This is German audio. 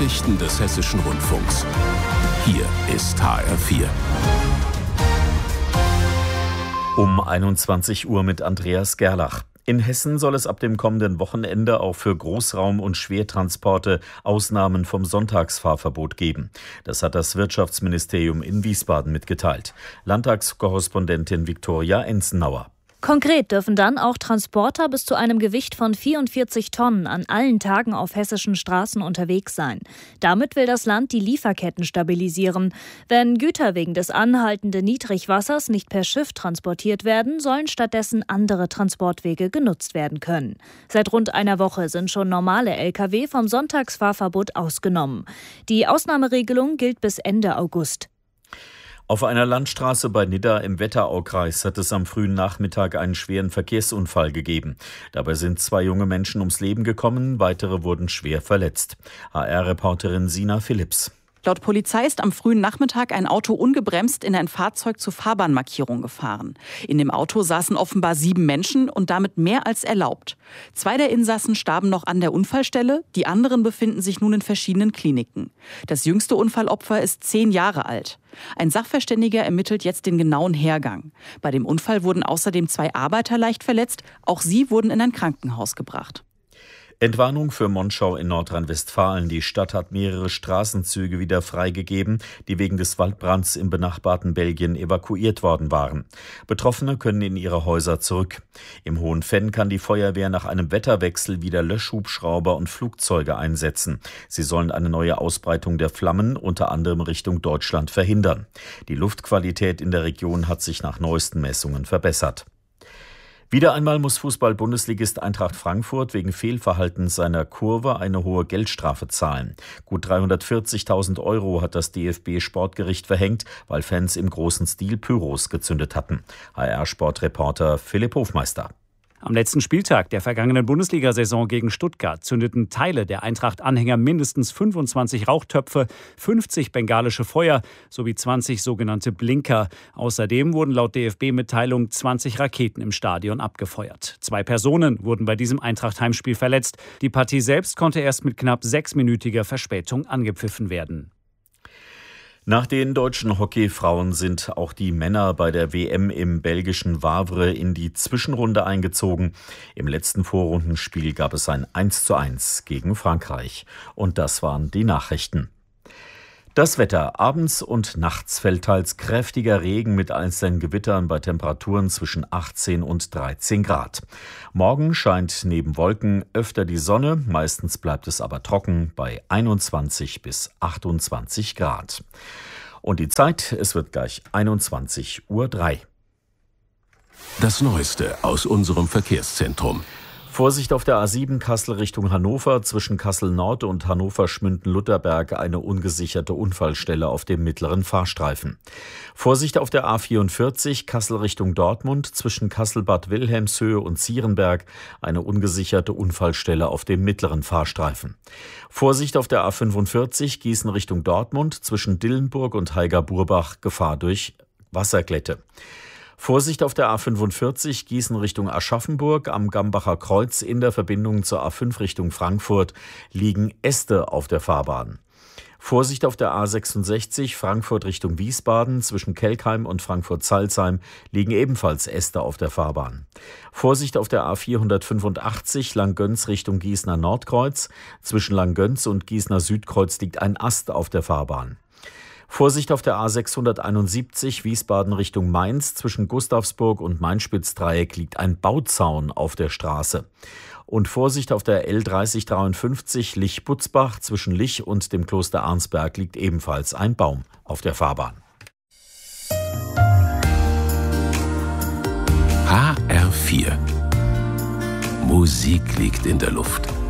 Nachrichten des Hessischen Rundfunks. Hier ist HR4. Um 21 Uhr mit Andreas Gerlach. In Hessen soll es ab dem kommenden Wochenende auch für Großraum- und Schwertransporte Ausnahmen vom Sonntagsfahrverbot geben. Das hat das Wirtschaftsministerium in Wiesbaden mitgeteilt. Landtagskorrespondentin Viktoria Enzenauer. Konkret dürfen dann auch Transporter bis zu einem Gewicht von 44 Tonnen an allen Tagen auf hessischen Straßen unterwegs sein. Damit will das Land die Lieferketten stabilisieren. Wenn Güter wegen des anhaltenden Niedrigwassers nicht per Schiff transportiert werden, sollen stattdessen andere Transportwege genutzt werden können. Seit rund einer Woche sind schon normale Lkw vom Sonntagsfahrverbot ausgenommen. Die Ausnahmeregelung gilt bis Ende August. Auf einer Landstraße bei Nidda im Wetteraukreis hat es am frühen Nachmittag einen schweren Verkehrsunfall gegeben. Dabei sind 2 junge Menschen ums Leben gekommen, weitere wurden schwer verletzt. HR-Reporterin Sina Philipps. Laut Polizei ist am frühen Nachmittag ein Auto ungebremst in ein Fahrzeug zur Fahrbahnmarkierung gefahren. In dem Auto saßen offenbar 7 Menschen und damit mehr als erlaubt. 2 der Insassen starben noch an der Unfallstelle, die anderen befinden sich nun in verschiedenen Kliniken. Das jüngste Unfallopfer ist 10 Jahre alt. Ein Sachverständiger ermittelt jetzt den genauen Hergang. Bei dem Unfall wurden außerdem 2 Arbeiter leicht verletzt. Auch sie wurden in ein Krankenhaus gebracht. Entwarnung für Monschau in Nordrhein-Westfalen. Die Stadt hat mehrere Straßenzüge wieder freigegeben, die wegen des Waldbrands im benachbarten Belgien evakuiert worden waren. Betroffene können in ihre Häuser zurück. Im Hohenfenn kann die Feuerwehr nach einem Wetterwechsel wieder Löschhubschrauber und Flugzeuge einsetzen. Sie sollen eine neue Ausbreitung der Flammen, unter anderem Richtung Deutschland, verhindern. Die Luftqualität in der Region hat sich nach neuesten Messungen verbessert. Wieder einmal muss Fußball-Bundesligist Eintracht Frankfurt wegen Fehlverhaltens seiner Kurve eine hohe Geldstrafe zahlen. Gut 340.000 € hat das DFB-Sportgericht verhängt, weil Fans im großen Stil Pyros gezündet hatten. HR-Sportreporter Philipp Hofmeister. Am letzten Spieltag der vergangenen Bundesliga-Saison gegen Stuttgart zündeten Teile der Eintracht-Anhänger mindestens 25 Rauchtöpfe, 50 bengalische Feuer sowie 20 sogenannte Blinker. Außerdem wurden laut DFB-Mitteilung 20 Raketen im Stadion abgefeuert. 2 Personen wurden bei diesem Eintracht-Heimspiel verletzt. Die Partie selbst konnte erst mit knapp 6-minütiger Verspätung angepfiffen werden. Nach den deutschen Hockeyfrauen sind auch die Männer bei der WM im belgischen Wavre in die Zwischenrunde eingezogen. Im letzten Vorrundenspiel gab es ein 1:1 gegen Frankreich. Und das waren die Nachrichten. Das Wetter. Abends und nachts fällt teils kräftiger Regen mit einzelnen Gewittern bei Temperaturen zwischen 18 und 13 Grad. Morgen scheint neben Wolken öfter die Sonne, meistens bleibt es aber trocken bei 21 bis 28 Grad. Und die Zeit, es wird gleich 21:03 Uhr. Das Neueste aus unserem Verkehrszentrum. Vorsicht auf der A7 Kassel Richtung Hannover, zwischen Kassel-Nord und Hannover-Schmünden-Lutherberg eine ungesicherte Unfallstelle auf dem mittleren Fahrstreifen. Vorsicht auf der A44 Kassel Richtung Dortmund, zwischen Kassel-Bad Wilhelmshöhe und Zierenberg eine ungesicherte Unfallstelle auf dem mittleren Fahrstreifen. Vorsicht auf der A45 Gießen Richtung Dortmund, zwischen Dillenburg und Heiger-Burbach Gefahr durch Wasserglätte. Vorsicht auf der A45 Gießen Richtung Aschaffenburg, am Gambacher Kreuz in der Verbindung zur A5 Richtung Frankfurt liegen Äste auf der Fahrbahn. Vorsicht auf der A66 Frankfurt Richtung Wiesbaden, zwischen Kelkheim und Frankfurt-Salzheim liegen ebenfalls Äste auf der Fahrbahn. Vorsicht auf der A485 Langgöns Richtung Gießener Nordkreuz, zwischen Langgöns und Gießener Südkreuz liegt ein Ast auf der Fahrbahn. Vorsicht auf der A671 Wiesbaden Richtung Mainz, zwischen Gustavsburg und Mainspitzdreieck liegt ein Bauzaun auf der Straße. Und Vorsicht auf der L3053 Lich-Butzbach, zwischen Lich und dem Kloster Arnsberg liegt ebenfalls ein Baum auf der Fahrbahn. HR4. Musik liegt in der Luft.